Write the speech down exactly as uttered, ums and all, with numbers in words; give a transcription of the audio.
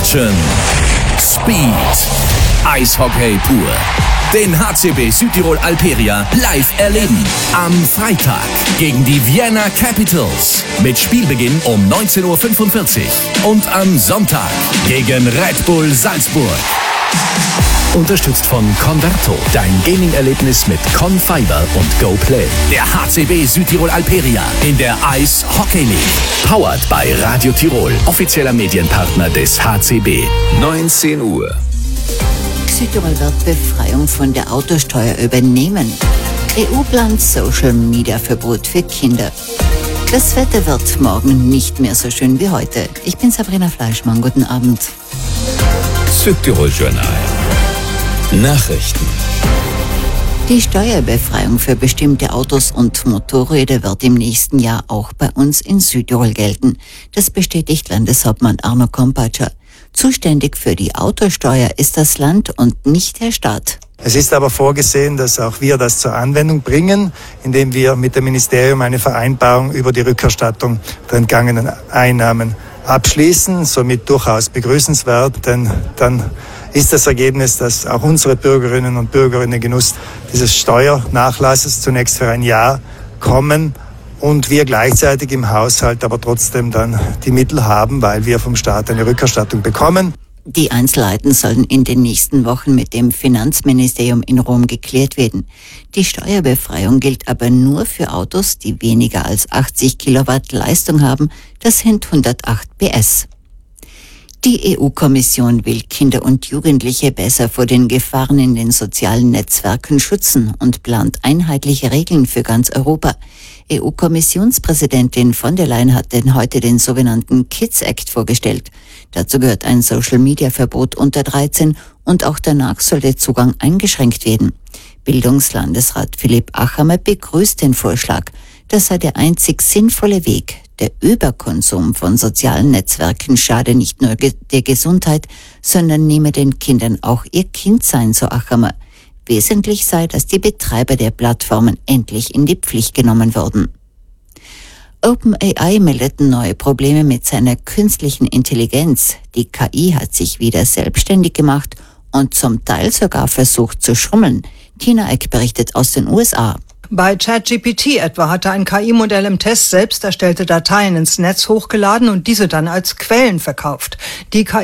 Passion, Speed, Eishockey pur. Den H C B Südtirol Alperia live erleben. Am Freitag gegen die Vienna Capitals mit Spielbeginn um neunzehn Uhr fünfundvierzig. Und am Sonntag gegen Red Bull Salzburg. Unterstützt von Converto. Dein Gaming-Erlebnis mit Confiber und GoPlay. Der H C B Südtirol Alperia in der Ice Hockey League. Powered bei Radio Tirol. Offizieller Medienpartner des H C B. neunzehn Uhr. Südtirol wird Befreiung von der Autosteuer übernehmen. E U plant Social-Media-Verbot für Kinder. Das Wetter wird morgen nicht mehr so schön wie heute. Ich bin Sabrina Fleischmann. Guten Abend. Südtirol Journal. Nachrichten. Die Steuerbefreiung für bestimmte Autos und Motorräder wird im nächsten Jahr auch bei uns in Südtirol gelten. Das bestätigt Landeshauptmann Arno Kompatscher. Zuständig für die Autosteuer ist das Land und nicht der Staat. Es ist aber vorgesehen, dass auch wir das zur Anwendung bringen, indem wir mit dem Ministerium eine Vereinbarung über die Rückerstattung der entgangenen Einnahmen abschließen. Somit durchaus begrüßenswert, denn dann ist das Ergebnis, dass auch unsere Bürgerinnen und Bürger in den Genuss dieses Steuernachlasses zunächst für ein Jahr kommen und wir gleichzeitig im Haushalt aber trotzdem dann die Mittel haben, weil wir vom Staat eine Rückerstattung bekommen. Die Einzelheiten sollen in den nächsten Wochen mit dem Finanzministerium in Rom geklärt werden. Die Steuerbefreiung gilt aber nur für Autos, die weniger als achtzig Kilowatt Leistung haben. Das sind hundertacht P S. Die E U-Kommission will Kinder und Jugendliche besser vor den Gefahren in den sozialen Netzwerken schützen und plant einheitliche Regeln für ganz Europa. E U-Kommissionspräsidentin von der Leyen hat denn heute den sogenannten Kids Act vorgestellt. Dazu gehört ein Social-Media-Verbot unter dreizehn und auch danach soll der Zugang eingeschränkt werden. Bildungslandesrat Philipp Achammer begrüßt den Vorschlag. Das sei der einzig sinnvolle Weg. Der Überkonsum von sozialen Netzwerken schade nicht nur der Gesundheit, sondern nehme den Kindern auch ihr Kindsein, so Achammer. Wesentlich sei, dass die Betreiber der Plattformen endlich in die Pflicht genommen würden. OpenAI meldet neue Probleme mit seiner künstlichen Intelligenz. Die K I hat sich wieder selbstständig gemacht und zum Teil sogar versucht zu schummeln. Tina Eck berichtet aus den U S A. Bei ChatGPT etwa hatte ein K I-Modell im Test selbst erstellte Dateien ins Netz hochgeladen und diese dann als Quellen verkauft. Die K